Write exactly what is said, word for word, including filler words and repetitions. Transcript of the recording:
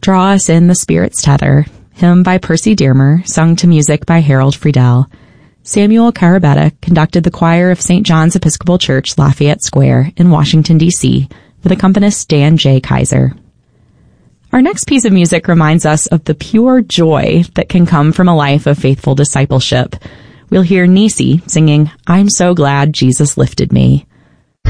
Draw Us in the Spirit's Tether, hymn by Percy Dearmer, sung to music by Harold Friedel. Samuel Carabetta conducted the choir of Saint John's Episcopal Church, Lafayette Square in Washington, D C, with accompanist Dan J. Kaiser. Our next piece of music reminds us of the pure joy that can come from a life of faithful discipleship. We'll hear Nisi singing, "I'm So Glad Jesus Lifted Me."